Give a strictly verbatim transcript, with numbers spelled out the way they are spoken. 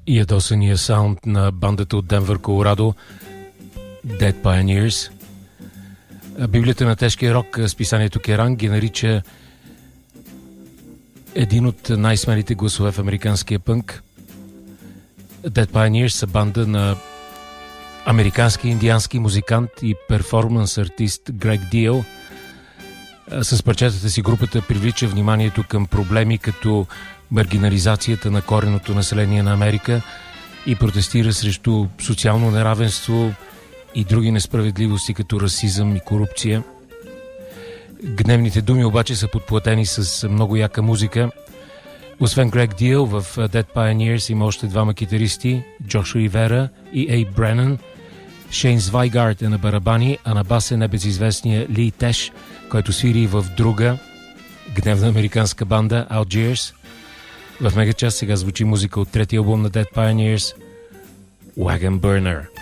и ядосания саунд на бандата от Денвър, Колорадо, Dead Pioneers. Библията на тежкия рок, списанието Kerrang, ги нарича един от най-смелите гласове в американския пънк. Dead Pioneers са банда на американски индиански музикант и перформанс артист Грег Дил. С парчетата си групата привлича вниманието към проблеми като маргинализацията на кореното население на Америка и протестира срещу социално неравенство и други несправедливости като расизъм и корупция. Гневните думи обаче са подплатени с много яка музика. Освен Грег Дил, в Dead Pioneers има още двама китаристи, Джош Ривера и Ейб Бренън. Шейн Звайгард е на барабани, а на бас е небезизвестния Ли Теш, който свири в друга гневна американска банда Algiers. В мегачас сега звучи музика от третия албум на Dead Pioneers, Wagon Burner.